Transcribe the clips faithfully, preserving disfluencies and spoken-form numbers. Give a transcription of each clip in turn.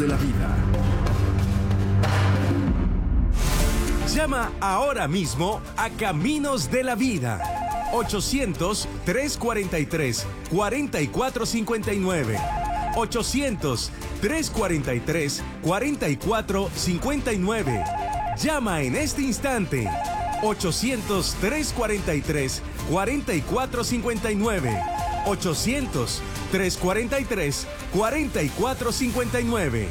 de la Vida. Llama ahora mismo a Caminos de la Vida. ochocientos, trescientos cuarenta y tres, cuarenta y cuatro cincuenta y nueve. ochocientos, trescientos cuarenta y tres, cuarenta y cuatro cincuenta y nueve. Llama en este instante. ochocientos, trescientos cuarenta y tres, cuarenta y cuatro cincuenta y nueve. ochocientos, trescientos cuarenta y tres, cuarenta y cuatro cincuenta y nueve.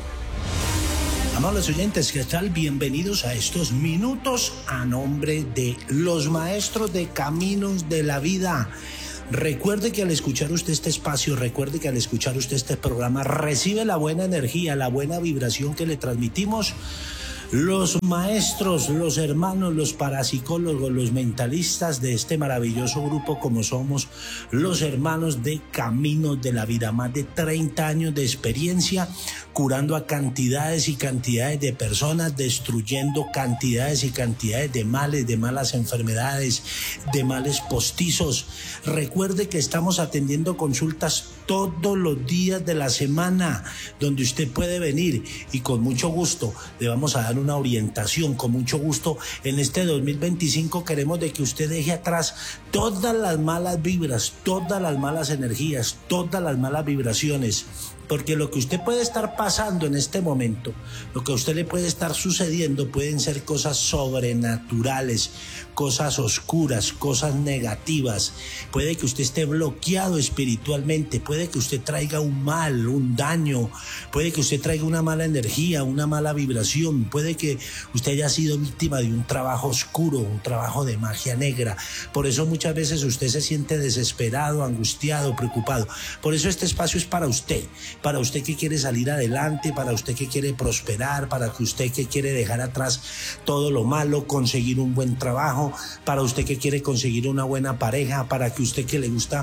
Amables oyentes, ¿qué tal? Bienvenidos a estos minutos a nombre de los maestros de Caminos de la Vida. Recuerde que al escuchar usted este espacio, recuerde que al escuchar usted este programa, recibe la buena energía, la buena vibración que le transmitimos los maestros, los hermanos, los parapsicólogos, los mentalistas de este maravilloso grupo como somos los hermanos de Caminos de la Vida. Más de treinta años de experiencia curando a cantidades y cantidades de personas, destruyendo cantidades y cantidades de males, de malas enfermedades, de males postizos. Recuerde que estamos atendiendo consultas todos los días de la semana, donde usted puede venir y con mucho gusto le vamos a dar una orientación. Con mucho gusto en este dos mil veinticinco queremos de que usted deje atrás todas las malas vibras, todas las malas energías, todas las malas vibraciones. Porque lo que usted puede estar pasando en este momento, lo que a usted le puede estar sucediendo, pueden ser cosas sobrenaturales, cosas oscuras, cosas negativas. Puede que usted esté bloqueado espiritualmente, puede que usted traiga un mal, un daño, puede que usted traiga una mala energía, una mala vibración, puede que usted haya sido víctima de un trabajo oscuro, un trabajo de magia negra. Por eso muchas veces usted se siente desesperado, angustiado, preocupado. Por eso este espacio es para usted. Para usted que quiere salir adelante, para usted que quiere prosperar, para que usted que quiere dejar atrás todo lo malo, conseguir un buen trabajo, para usted que quiere conseguir una buena pareja, para que usted que le gusta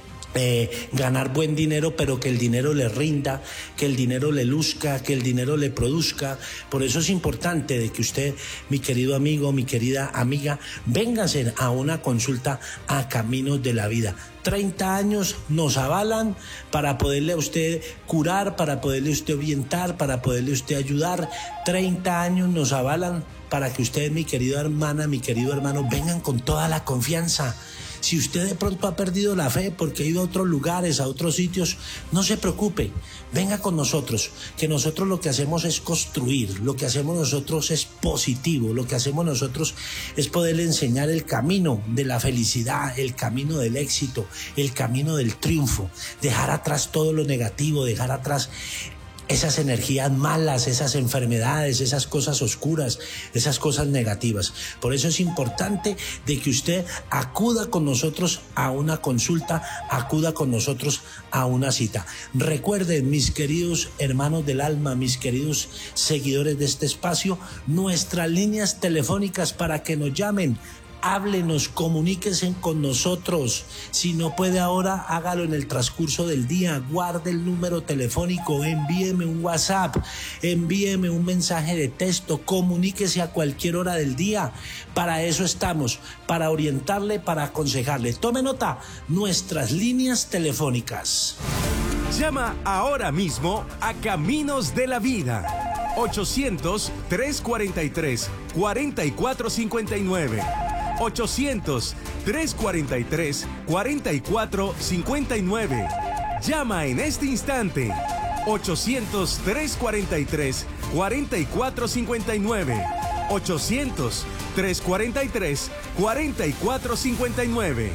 Eh, ganar buen dinero, pero que el dinero le rinda, que el dinero le luzca, que el dinero le produzca. Por eso es importante de que usted, mi querido amigo, mi querida amiga, véngase a una consulta a Caminos de la Vida. treinta años nos avalan para poderle a usted curar, para poderle a usted orientar, para poderle a usted ayudar. treinta años nos avalan para que usted, mi querida hermana, mi querido hermano, vengan con toda la confianza. Si usted de pronto ha perdido la fe porque ha ido a otros lugares, a otros sitios, no se preocupe, venga con nosotros, que nosotros lo que hacemos es construir, lo que hacemos nosotros es positivo, lo que hacemos nosotros es poderle enseñar el camino de la felicidad, el camino del éxito, el camino del triunfo, dejar atrás todo lo negativo, dejar atrás esas energías malas, esas enfermedades, esas cosas oscuras, esas cosas negativas. Por eso es importante de que usted acuda con nosotros a una consulta, acuda con nosotros a una cita. Recuerden, mis queridos hermanos del alma, mis queridos seguidores de este espacio, nuestras líneas telefónicas para que nos llamen. Háblenos, comuníquese con nosotros. Si no puede ahora, hágalo en el transcurso del día. Guarde el número telefónico, envíeme un WhatsApp, envíeme un mensaje de texto, comuníquese a cualquier hora del día. Para eso estamos, para orientarle, para aconsejarle. Tome nota, nuestras líneas telefónicas. Llama ahora mismo a Caminos de la Vida. ochocientos, trescientos cuarenta y tres, cuarenta y cuatro cincuenta y nueve. ochocientos, trescientos cuarenta y tres, cuarenta y cuatro cincuenta y nueve. Llama en este instante. ochocientos, trescientos cuarenta y tres, cuarenta y cuatro cincuenta y nueve. ochocientos, trescientos cuarenta y tres, cuarenta y cuatro cincuenta y nueve.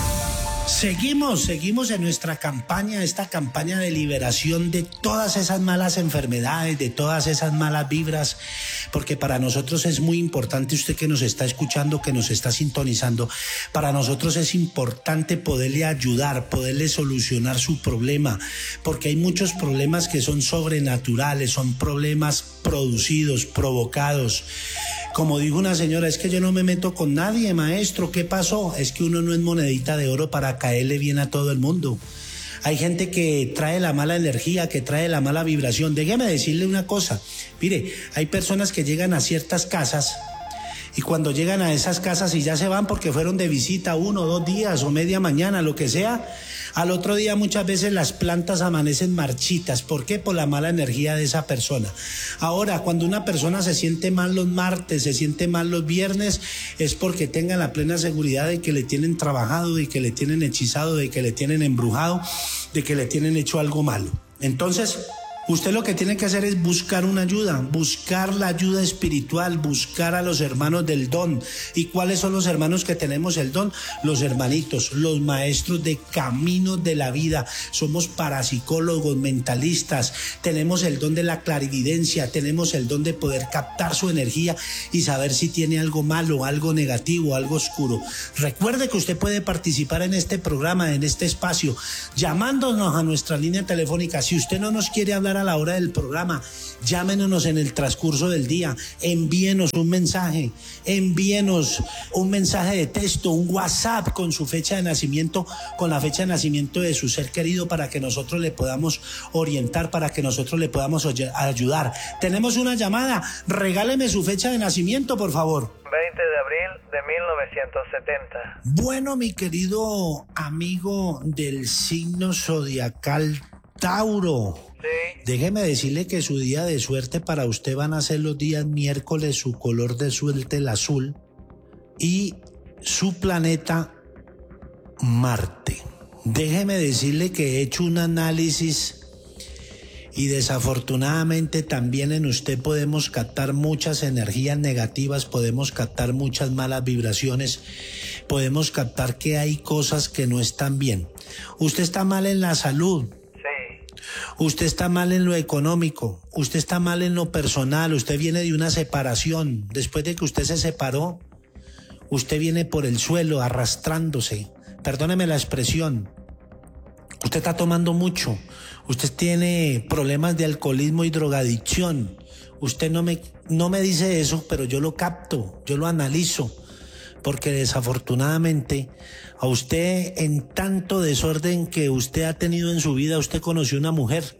Seguimos, seguimos en nuestra campaña, esta campaña de liberación de todas esas malas enfermedades, de todas esas malas vibras, porque para nosotros es muy importante, usted que nos está escuchando, que nos está sintonizando, para nosotros es importante poderle ayudar, poderle solucionar su problema, porque hay muchos problemas que son sobrenaturales, son problemas producidos, provocados. Como dijo una señora, es que yo no me meto con nadie, maestro, ¿qué pasó? Es que uno no es monedita de oro para caerle bien a todo el mundo. Hay gente que trae la mala energía, que trae la mala vibración. Déjeme decirle una cosa, mire, hay personas que llegan a ciertas casas y cuando llegan a esas casas y ya se van porque fueron de visita uno o dos días o media mañana, lo que sea, Al otro día muchas veces las plantas amanecen marchitas. ¿Por qué? Por la mala energía de esa persona. Ahora, cuando una persona se siente mal los martes, se siente mal los viernes, es porque tenga la plena seguridad de que le tienen trabajado, de que le tienen hechizado, de que le tienen embrujado, de que le tienen hecho algo malo. Entonces, usted lo que tiene que hacer es buscar una ayuda, buscar la ayuda espiritual, buscar a los hermanos del don. ¿Y cuáles son los hermanos que tenemos el don? Los hermanitos, los maestros de caminos de la vida. Somos parapsicólogos, mentalistas, tenemos el don de la clarividencia, tenemos el don de poder captar su energía y saber si tiene algo malo, algo negativo, algo oscuro. Recuerde que usted puede participar en este programa, en este espacio, llamándonos a nuestra línea telefónica. Si usted no nos quiere hablar a la hora del programa, llámenos en el transcurso del día, envíenos un mensaje, envíenos un mensaje de texto, un WhatsApp con su fecha de nacimiento, con la fecha de nacimiento de su ser querido, para que nosotros le podamos orientar, para que nosotros le podamos ayudar. Tenemos una llamada, regáleme su fecha de nacimiento, por favor. veinte de abril de mil novecientos setenta. Bueno, mi querido amigo del signo zodiacal Tauro. Sí. Déjeme decirle que su día de suerte para usted van a ser los días miércoles, su color de suerte el azul y su planeta Marte. Déjeme decirle que he hecho un análisis y desafortunadamente también en usted podemos captar muchas energías negativas, podemos captar muchas malas vibraciones, podemos captar que hay cosas que no están bien. Usted está mal en la salud. Usted está mal en lo económico, usted está mal en lo personal, usted viene de una separación. Después de que usted se separó, usted viene por el suelo arrastrándose. Perdóneme la expresión. Usted está tomando mucho, usted tiene problemas de alcoholismo y drogadicción. Usted no me, no me dice eso, pero yo lo capto, yo lo analizo. Porque desafortunadamente a usted, en tanto desorden que usted ha tenido en su vida, usted conoció una mujer.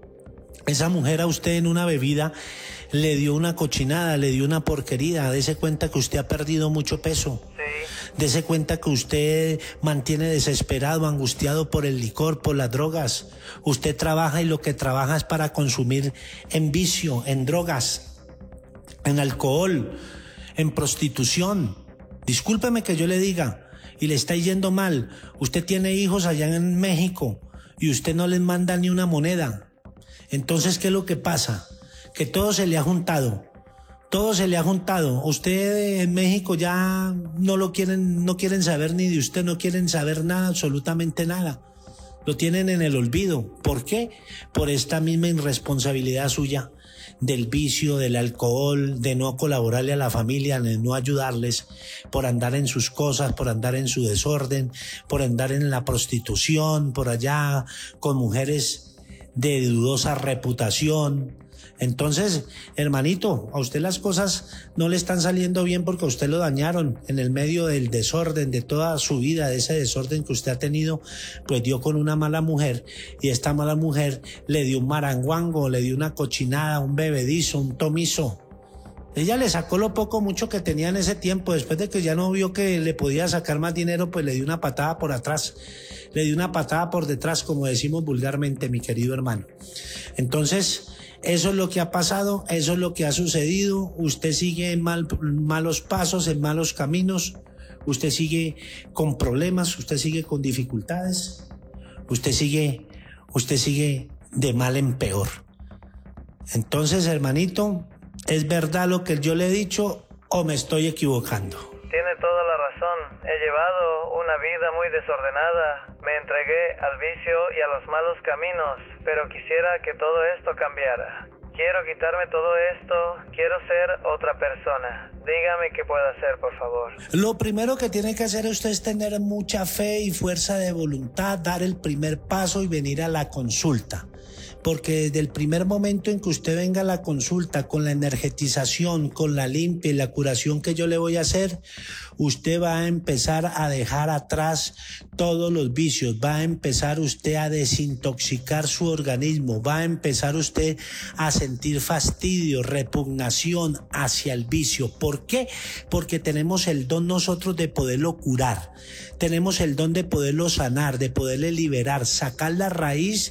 Esa mujer a usted en una bebida le dio una cochinada, le dio una porquería. Dese cuenta que usted ha perdido mucho peso. Sí. Dese cuenta que usted mantiene desesperado, angustiado por el licor, por las drogas. Usted trabaja y lo que trabaja es para consumir en vicio, en drogas, en alcohol, en prostitución. Discúlpeme que yo le diga, y le está yendo mal. Usted tiene hijos allá en México y usted no les manda ni una moneda. Entonces, ¿qué es lo que pasa? Que todo se le ha juntado. Todo se le ha juntado. Usted en México ya no lo quieren, no quieren saber ni de usted, no quieren saber nada, absolutamente nada. Lo tienen en el olvido. ¿Por qué? Por esta misma irresponsabilidad suya, del vicio, del alcohol, de no colaborarle a la familia, de no ayudarles, por andar en sus cosas, por andar en su desorden, por andar en la prostitución, por allá con mujeres de dudosa reputación. Entonces, hermanito, a usted las cosas no le están saliendo bien porque a usted lo dañaron en el medio del desorden de toda su vida, de ese desorden que usted ha tenido, pues dio con una mala mujer y esta mala mujer le dio un maranguango, le dio una cochinada, un bebedizo, un tomizo. Ella le sacó lo poco mucho que tenía en ese tiempo. Después de que ya no vio que le podía sacar más dinero, pues le dio una patada por atrás, le dio una patada por detrás, como decimos vulgarmente, mi querido hermano. Entonces, eso es lo que ha pasado, eso es lo que ha sucedido. Usted sigue en mal, malos pasos, en malos caminos, usted sigue con problemas, usted sigue con dificultades, usted sigue, usted sigue de mal en peor. Entonces, hermanito, ¿es verdad lo que yo le he dicho o me estoy equivocando? Tiene toda la razón. He llevado una vida muy desordenada. Me entregué al vicio y a los malos caminos, pero quisiera que todo esto cambiara. Quiero quitarme todo esto, quiero ser otra persona. Dígame qué puedo hacer, por favor. Lo primero que tiene que hacer usted es tener mucha fe y fuerza de voluntad, dar el primer paso y venir a la consulta. porque desde el primer momento en que usted venga a la consulta con la energetización, con la limpia y la curación que yo le voy a hacer, usted va a empezar a dejar atrás todos los vicios, va a empezar usted a desintoxicar su organismo, va a empezar usted a sentir fastidio, repugnación hacia el vicio. ¿Por qué? Porque tenemos el don nosotros de poderlo curar, tenemos el don de poderlo sanar, de poderle liberar, sacar la raíz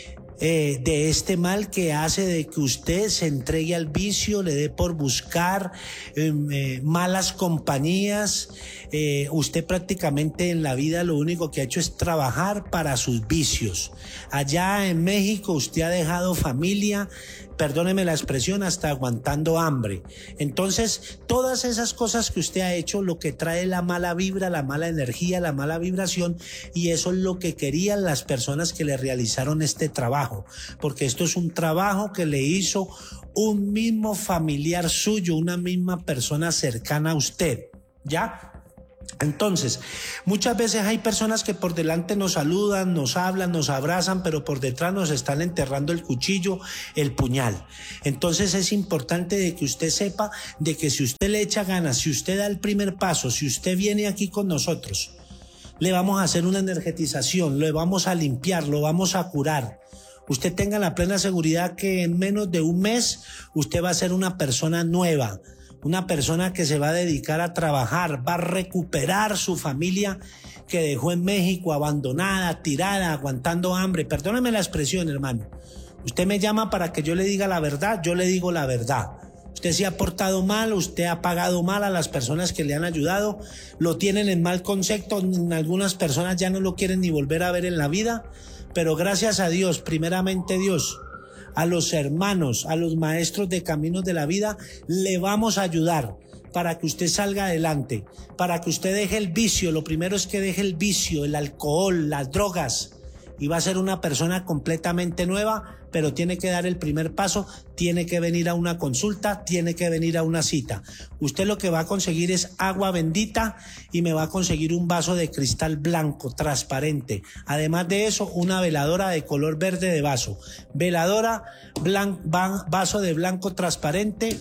Eh, de este mal que hace de que usted se entregue al vicio, le dé por buscar eh, eh, malas compañías. Eh, usted prácticamente en la vida lo único que ha hecho es trabajar para sus vicios. Allá en México usted ha dejado familia, perdóneme la expresión, hasta aguantando hambre. Entonces, todas esas cosas que usted ha hecho, lo que trae la mala vibra, la mala energía, la mala vibración, y eso es lo que querían las personas que le realizaron este trabajo, porque esto es un trabajo que le hizo un mismo familiar suyo, una misma persona cercana a usted, ¿ya? Entonces, muchas veces hay personas que por delante nos saludan, nos hablan, nos abrazan, pero por detrás nos están enterrando el cuchillo, el puñal. Entonces es importante de que usted sepa de que si usted le echa ganas, si usted da el primer paso, si usted viene aquí con nosotros, le vamos a hacer una energetización, le vamos a limpiar, lo vamos a curar. Usted tenga la plena seguridad que en menos de un mes usted va a ser una persona nueva. Una persona que se va a dedicar a trabajar, va a recuperar su familia que dejó en México abandonada, tirada, aguantando hambre. Perdóneme la expresión, hermano. Usted me llama para que yo le diga la verdad, yo le digo la verdad. Usted se ha portado mal, usted ha pagado mal a las personas que le han ayudado, lo tienen en mal concepto, algunas personas ya no lo quieren ni volver a ver en la vida, pero gracias a Dios, primeramente Dios, a los hermanos, a los maestros de caminos de la vida, le vamos a ayudar para que usted salga adelante, para que usted deje el vicio. Lo primero es que deje el vicio, el alcohol, las drogas, y va a ser una persona completamente nueva, pero tiene que dar el primer paso, tiene que venir a una consulta, tiene que venir a una cita. Usted lo que va a conseguir es agua bendita y me va a conseguir un vaso de cristal blanco, transparente. Además de eso, una veladora de color verde de vaso. Veladora, blan, van, vaso de blanco transparente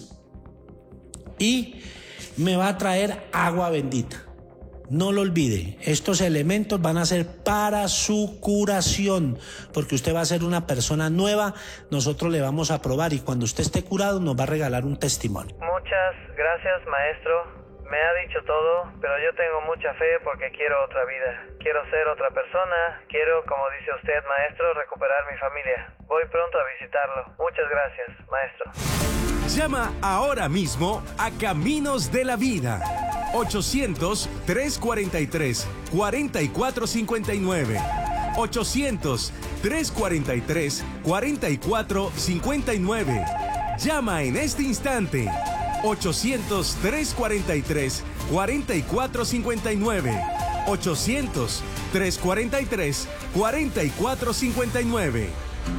y me va a traer agua bendita. No lo olvide, estos elementos van a ser para su curación, porque usted va a ser una persona nueva, nosotros le vamos a probar y cuando usted esté curado nos va a regalar un testimonio. Muchas gracias, maestro. Me ha dicho todo, pero yo tengo mucha fe porque quiero otra vida. Quiero ser otra persona, quiero, como dice usted, maestro, recuperar mi familia. Voy pronto a visitarlo. Muchas gracias, maestro. Llama ahora mismo a Caminos de la Vida. ochocientos, trescientos cuarenta y tres, cuarenta y cuatro cincuenta y nueve. ochocientos, trescientos cuarenta y tres, cuarenta y cuatro cincuenta y nueve. Llama en este instante. ochocientos, trescientos cuarenta y tres, cuarenta y cuatro cincuenta y nueve. ochocientos, trescientos cuarenta y tres, cuarenta y cuatro cincuenta y nueve.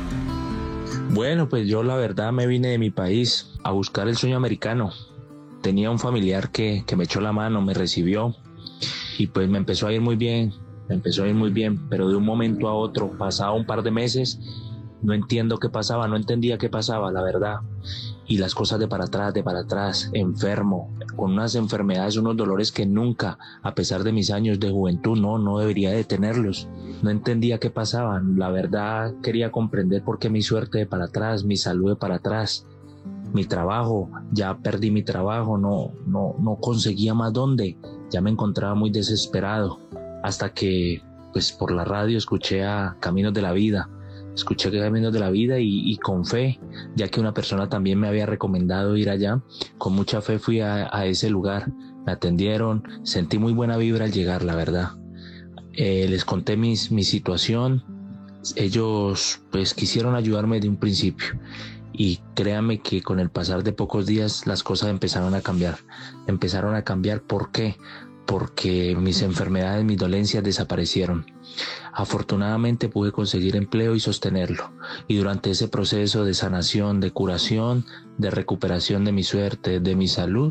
Bueno, pues yo la verdad me vine de mi país a buscar el sueño americano. Tenía un familiar que, que me echó la mano, me recibió y pues me empezó a ir muy bien, me empezó a ir muy bien, pero de un momento a otro, pasado un par de meses, no entiendo qué pasaba, no entendía qué pasaba, la verdad. Y las cosas de para atrás, de para atrás, enfermo, con unas enfermedades, unos dolores que nunca, a pesar de mis años de juventud, no, no debería de tenerlos. No entendía qué pasaba, la verdad quería comprender por qué mi suerte de para atrás, mi salud de para atrás, mi trabajo, ya perdí mi trabajo, no, no, no conseguía más dónde, ya me encontraba muy desesperado, hasta que, pues por la radio escuché a Caminos de la Vida. Escuché que Caminos de la Vida y, y con fe, ya que una persona también me había recomendado ir allá, con mucha fe fui a, a ese lugar, me atendieron, sentí muy buena vibra al llegar, la verdad. Eh, les conté mis, mi situación, ellos pues quisieron ayudarme de un principio y créanme que con el pasar de pocos días las cosas empezaron a cambiar, empezaron a cambiar, ¿por qué? Porque mis enfermedades, mis dolencias desaparecieron. Afortunadamente pude conseguir empleo y sostenerlo. Y durante ese proceso de sanación, de curación, de recuperación de mi suerte, de mi salud,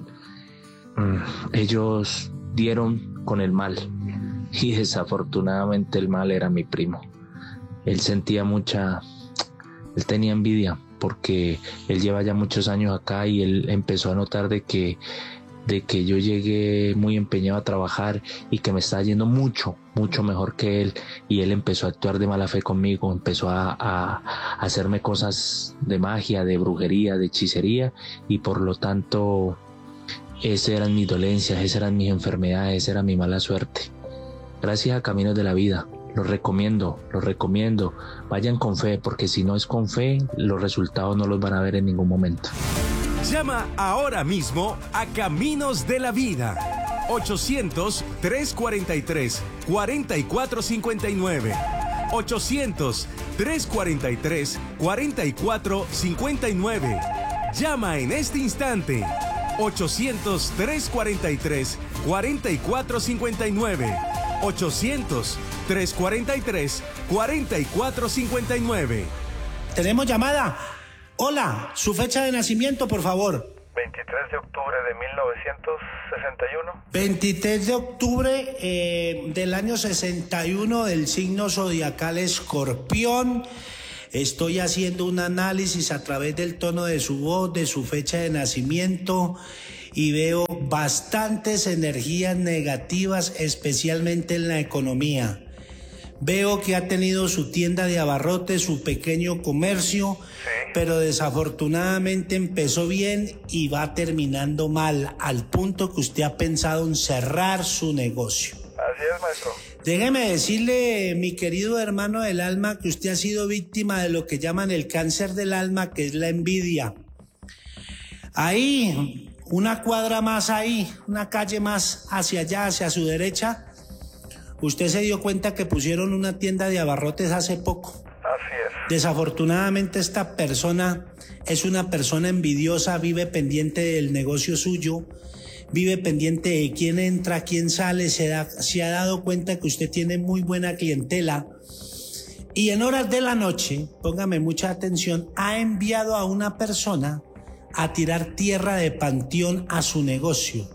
ellos dieron con el mal. Y desafortunadamente el mal era mi primo. Él sentía mucha, él tenía envidia porque él lleva ya muchos años acá y él empezó a notar de que, de que yo llegué muy empeñado a trabajar y que me estaba yendo mucho, mucho mejor que él, y él empezó a actuar de mala fe conmigo, empezó a, a, a hacerme cosas de magia, de brujería, de hechicería, y por lo tanto esas eran mis dolencias, esas eran mis enfermedades, esa era mi mala suerte. Gracias a Caminos de la Vida, los recomiendo, los recomiendo, vayan con fe, porque si no es con fe, los resultados no los van a ver en ningún momento. Llama ahora mismo a Caminos de la Vida. ochocientos, trescientos cuarenta y tres, cuarenta y cuatro cincuenta y nueve. ochocientos, trescientos cuarenta y tres, cuarenta y cuatro cincuenta y nueve. Llama en este instante. ochocientos, trescientos cuarenta y tres, cuarenta y cuatro cincuenta y nueve. ochocientos, trescientos cuarenta y tres, cuarenta y cuatro cincuenta y nueve. Tenemos llamada. Hola, su fecha de nacimiento, por favor. veintitrés de octubre de mil novecientos sesenta y uno. veintitrés de octubre eh, del año sesenta y uno, del signo zodiacal Escorpión. Estoy haciendo un análisis a través del tono de su voz, de su fecha de nacimiento, y veo bastantes energías negativas, especialmente en la economía. Veo que ha tenido su tienda de abarrotes, su pequeño comercio, sí, pero desafortunadamente empezó bien y va terminando mal, al punto que usted ha pensado en cerrar su negocio. Así es, maestro. Déjeme decirle, mi querido hermano del alma, que usted ha sido víctima de lo que llaman el cáncer del alma, que es la envidia. Ahí, una cuadra más ahí, una calle más hacia allá, hacia su derecha, usted se dio cuenta que pusieron una tienda de abarrotes hace poco. Así es. Desafortunadamente esta persona es una persona envidiosa, vive pendiente del negocio suyo, vive pendiente de quién entra, quién sale, se, da, se ha dado cuenta que usted tiene muy buena clientela y en horas de la noche, póngame mucha atención, ha enviado a una persona a tirar tierra de panteón a su negocio.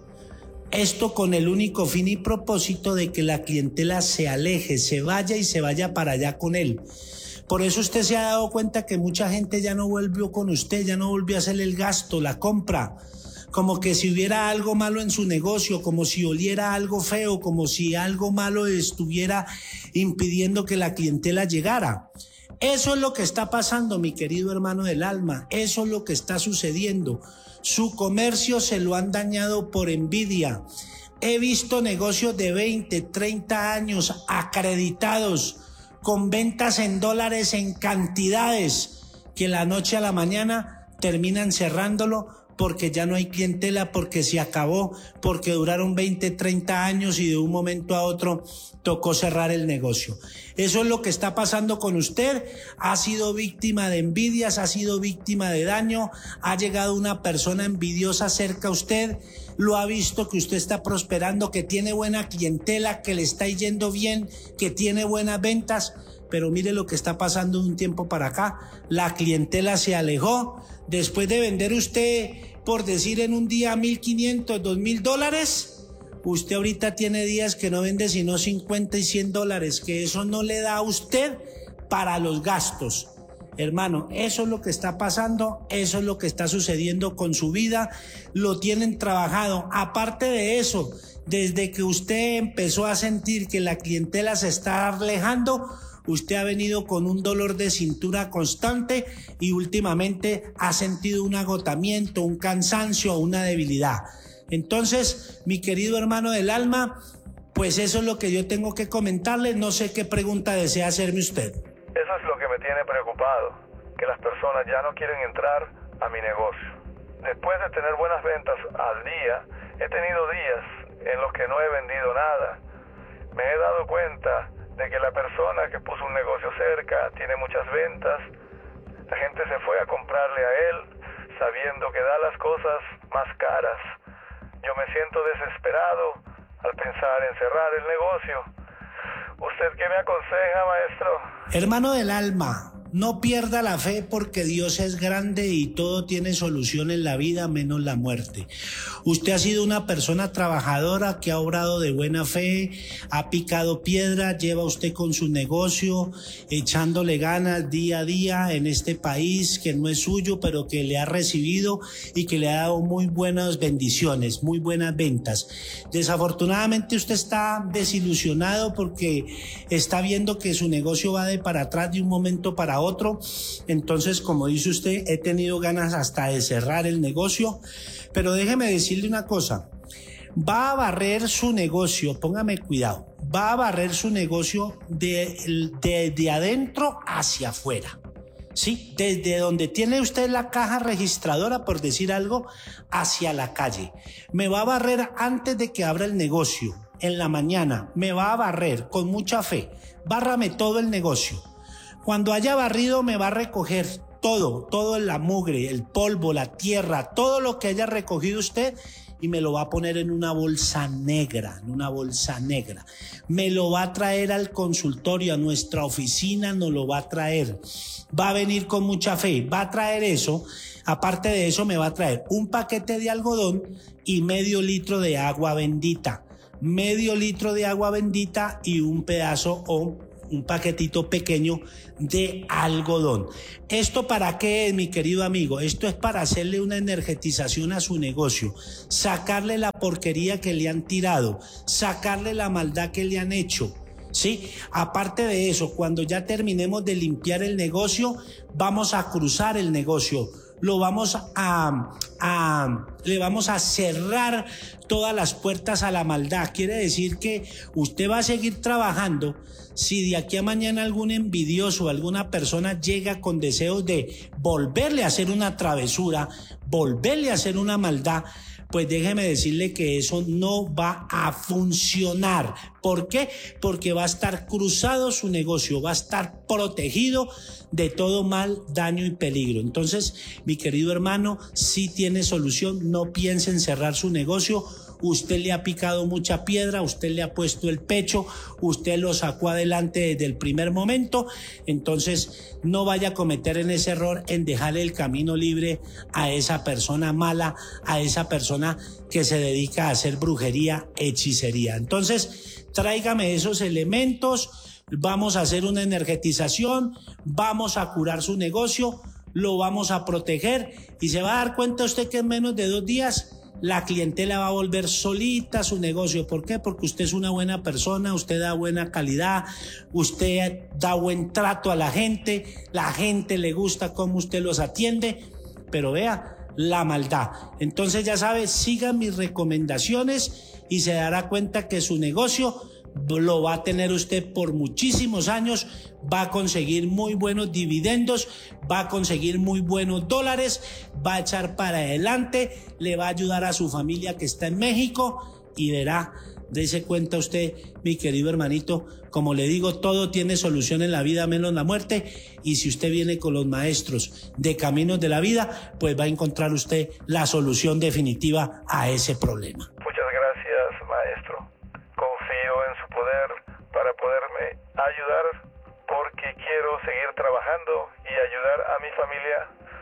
Esto con el único fin y propósito de que la clientela se aleje, se vaya y se vaya para allá con él. Por eso usted se ha dado cuenta que mucha gente ya no volvió con usted, ya no volvió a hacer el gasto, la compra. Como que si hubiera algo malo en su negocio, como si oliera algo feo, como si algo malo estuviera impidiendo que la clientela llegara. Eso es lo que está pasando, mi querido hermano del alma. Eso es lo que está sucediendo. Su comercio se lo han dañado por envidia. He visto negocios de veinte, treinta años acreditados, con ventas en dólares en cantidades, que la noche a la mañana terminan cerrándolo porque ya no hay clientela, porque se acabó, porque duraron veinte, treinta años y de un momento a otro tocó cerrar el negocio. Eso es lo que está pasando con usted. Ha sido víctima de envidias, ha sido víctima de daño, ha llegado una persona envidiosa cerca a usted, lo ha visto que usted está prosperando, que tiene buena clientela, que le está yendo bien, que tiene buenas ventas, pero mire lo que está pasando de un tiempo para acá. La clientela se alejó. Después de vender usted, por decir en un día mil quinientos, dos mil dólares, usted ahorita tiene días que no vende sino cincuenta y cien dólares, que eso no le da a usted para los gastos. Hermano, eso es lo que está pasando, eso es lo que está sucediendo con su vida, lo tienen trabajado. Aparte de eso, desde que usted empezó a sentir que la clientela se está alejando, usted ha venido con un dolor de cintura constante y últimamente ha sentido un agotamiento, un cansancio, una debilidad. Entonces, mi querido hermano del alma, pues eso es lo que yo tengo que comentarle. No sé qué pregunta desea hacerme usted. Eso es lo que me tiene preocupado, que las personas ya no quieren entrar a mi negocio. Después de tener buenas ventas al día, he tenido días en los que no he vendido nada. Me he dado cuenta de que la persona que puso un negocio cerca tiene muchas ventas. La gente se fue a comprarle a él sabiendo que da las cosas más caras. Yo me siento desesperado al pensar en cerrar el negocio. ¿Usted qué me aconseja, maestro? Hermano del alma, No pierda la fe porque Dios es grande y todo tiene solución en la vida menos la muerte. Usted ha sido una persona trabajadora que ha obrado de buena fe, ha picado piedra, lleva usted con su negocio, echándole ganas día a día en este país que no es suyo, pero que le ha recibido y que le ha dado muy buenas bendiciones, muy buenas ventas. Desafortunadamente usted está desilusionado porque está viendo que su negocio va de para atrás de un momento para otro. Entonces, como dice usted, he tenido ganas hasta de cerrar el negocio, pero déjeme decirle una cosa, va a barrer su negocio, póngame cuidado, va a barrer su negocio de, de, de adentro hacia afuera. Sí, desde donde tiene usted la caja registradora, por decir algo, hacia la calle. Me va a barrer antes de que abra el negocio, en la mañana, me va a barrer con mucha fe, bárrame todo el negocio. Cuando haya barrido me va a recoger todo, todo la mugre, el polvo, la tierra, todo lo que haya recogido usted y me lo va a poner en una bolsa negra, en una bolsa negra. Me lo va a traer al consultorio, a nuestra oficina nos lo va a traer. Va a venir con mucha fe, va a traer eso. Aparte de eso me va a traer un paquete de algodón y medio litro de agua bendita. Medio litro de agua bendita y un pedazo o un paquetito pequeño de algodón. ¿Esto para qué es, mi querido amigo? Esto es para hacerle una energetización a su negocio, sacarle la porquería que le han tirado, sacarle la maldad que le han hecho. Sí, aparte de eso, cuando ya terminemos de limpiar el negocio, vamos a cruzar el negocio, lo vamos a, a, le vamos a cerrar todas las puertas a la maldad. Quiere decir que usted va a seguir trabajando. Si de aquí a mañana algún envidioso, alguna persona llega con deseos de volverle a hacer una travesura, volverle a hacer una maldad, pues déjeme decirle que eso no va a funcionar. ¿Por qué? Porque va a estar cruzado su negocio, va a estar protegido de todo mal, daño y peligro. Entonces, mi querido hermano, si tiene solución, no piense en cerrar su negocio. Usted le ha picado mucha piedra, usted le ha puesto el pecho, usted lo sacó adelante desde el primer momento, entonces no vaya a cometer en ese error en dejarle el camino libre a esa persona mala, a esa persona que se dedica a hacer brujería, hechicería. Entonces, tráigame esos elementos, vamos a hacer una energetización, vamos a curar su negocio, lo vamos a proteger y se va a dar cuenta usted que en menos de dos días la clientela va a volver solita a su negocio. ¿Por qué? Porque usted es una buena persona, usted da buena calidad, usted da buen trato a la gente, la gente le gusta cómo usted los atiende, pero vea la maldad. Entonces ya sabe, siga mis recomendaciones y se dará cuenta que su negocio lo va a tener usted por muchísimos años, va a conseguir muy buenos dividendos, va a conseguir muy buenos dólares, va a echar para adelante, le va a ayudar a su familia que está en México y verá, dése cuenta usted, mi querido hermanito, como le digo, todo tiene solución en la vida menos la muerte, y si usted viene con los maestros de Caminos de la Vida, pues va a encontrar usted la solución definitiva a ese problema. Muchas gracias, maestro. Confío en su poder para poderme ayudar porque quiero seguir trabajando y ayudar a mi familia.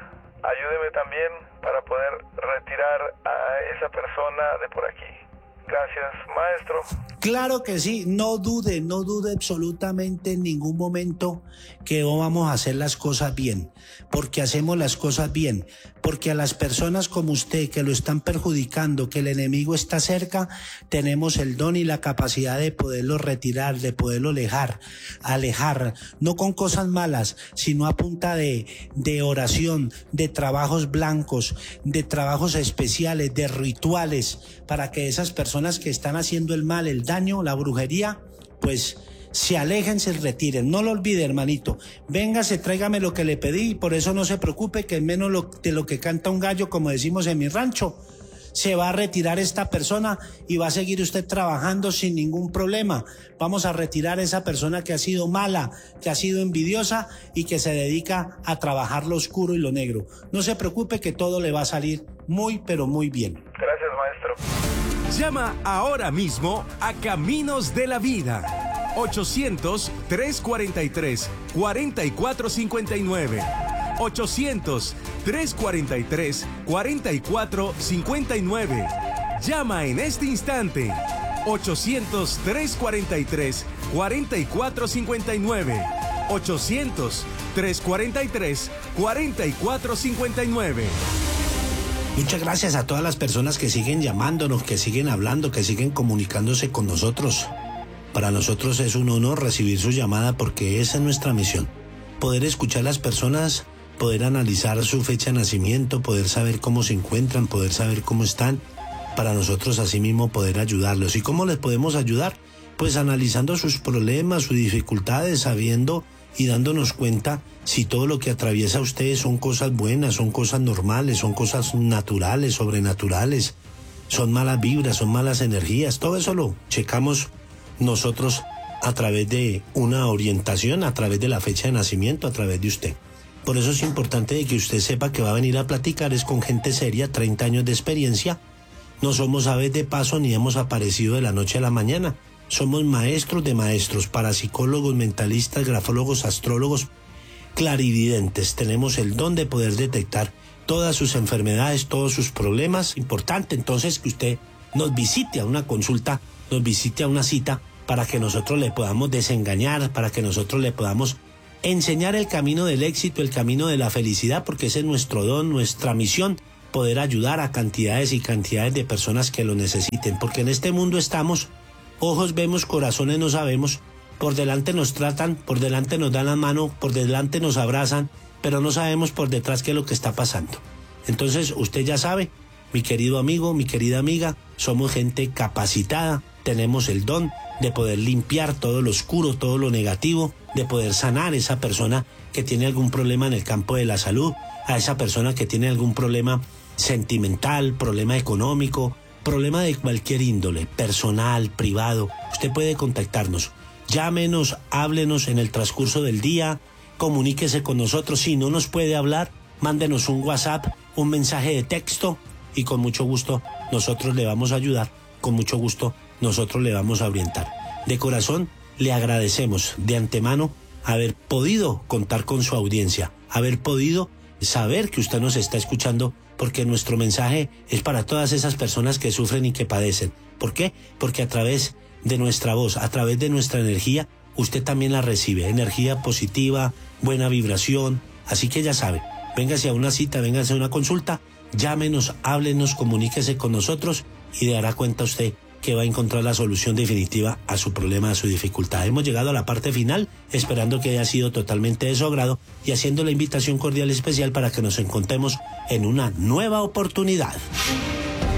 Ayúdeme también para poder retirar a esa persona de por aquí. Gracias, maestro. Claro que sí, no dude, no dude absolutamente en ningún momento que vamos a hacer las cosas bien, porque hacemos las cosas bien, porque a las personas como usted que lo están perjudicando, que el enemigo está cerca, tenemos el don y la capacidad de poderlo retirar, de poderlo alejar, alejar, no con cosas malas, sino a punta de, de oración, de trabajos blancos, de trabajos especiales, de rituales, para que esas personas que están haciendo el mal, el daño, la brujería, pues se alejen, se retiren. No lo olvide, hermanito. Véngase, tráigame lo que le pedí y por eso no se preocupe que en menos lo, de lo que canta un gallo, como decimos en mi rancho, se va a retirar esta persona y va a seguir usted trabajando sin ningún problema. Vamos a retirar a esa persona que ha sido mala, que ha sido envidiosa y que se dedica a trabajar lo oscuro y lo negro. No se preocupe que todo le va a salir muy, pero muy bien. Gracias, maestro. Llama ahora mismo a Caminos de la Vida. ochocientos, trescientos cuarenta y tres, cuarenta y cuatro cincuenta y nueve. ochocientos, trescientos cuarenta y tres, cuarenta y cuatro cincuenta y nueve. Llama en este instante. ochocientos, trescientos cuarenta y tres, cuarenta y cuatro cincuenta y nueve. ochocientos, trescientos cuarenta y tres, cuarenta y cuatro cincuenta y nueve. Muchas gracias a todas las personas que siguen llamándonos, que siguen hablando, que siguen comunicándose con nosotros. Para nosotros es un honor recibir su llamada porque esa es nuestra misión. Poder escuchar a las personas, poder analizar su fecha de nacimiento, poder saber cómo se encuentran, poder saber cómo están. Para nosotros asimismo poder ayudarlos. ¿Y cómo les podemos ayudar? Pues analizando sus problemas, sus dificultades, sabiendo y dándonos cuenta si todo lo que atraviesa a ustedes son cosas buenas, son cosas normales, son cosas naturales, sobrenaturales, son malas vibras, son malas energías. Todo eso lo checamos nosotros a través de una orientación, a través de la fecha de nacimiento, a través de usted. Por eso es importante de que usted sepa que va a venir a platicar es con gente seria, treinta años de experiencia. No somos aves de paso ni hemos aparecido de la noche a la mañana. Somos maestros de maestros, parapsicólogos, mentalistas, grafólogos, astrólogos, clarividentes. Tenemos el don de poder detectar todas sus enfermedades, todos sus problemas. Importante entonces que usted nos visite a una consulta, nos visite a una cita para que nosotros le podamos desengañar, para que nosotros le podamos enseñar el camino del éxito, el camino de la felicidad, porque ese es nuestro don, nuestra misión. Poder ayudar a cantidades y cantidades de personas que lo necesiten, porque en este mundo estamos, ojos vemos, corazones no sabemos, por delante nos tratan, por delante nos dan la mano, por delante nos abrazan, pero no sabemos por detrás qué es lo que está pasando. Entonces usted ya sabe, mi querido amigo, mi querida amiga, somos gente capacitada, tenemos el don de poder limpiar todo lo oscuro, todo lo negativo, de poder sanar a esa persona que tiene algún problema en el campo de la salud, a esa persona que tiene algún problema sentimental, problema económico, problema de cualquier índole, personal, privado. Usted puede contactarnos, llámenos, háblenos en el transcurso del día, comuníquese con nosotros. Si no nos puede hablar, mándenos un WhatsApp, un mensaje de texto y con mucho gusto nosotros le vamos a ayudar, con mucho gusto nosotros le vamos a orientar. De corazón le agradecemos de antemano haber podido contar con su audiencia, haber podido saber que usted nos está escuchando, porque nuestro mensaje es para todas esas personas que sufren y que padecen. ¿Por qué? Porque a través de nuestra voz, a través de nuestra energía, usted también la recibe, energía positiva, buena vibración. Así que ya sabe, véngase a una cita, véngase a una consulta, llámenos, háblenos, comuníquese con nosotros y dará cuenta usted que va a encontrar la solución definitiva a su problema, a su dificultad. Hemos llegado a la parte final, esperando que haya sido totalmente de su agrado y haciendo la invitación cordial y especial para que nos encontremos en una nueva oportunidad.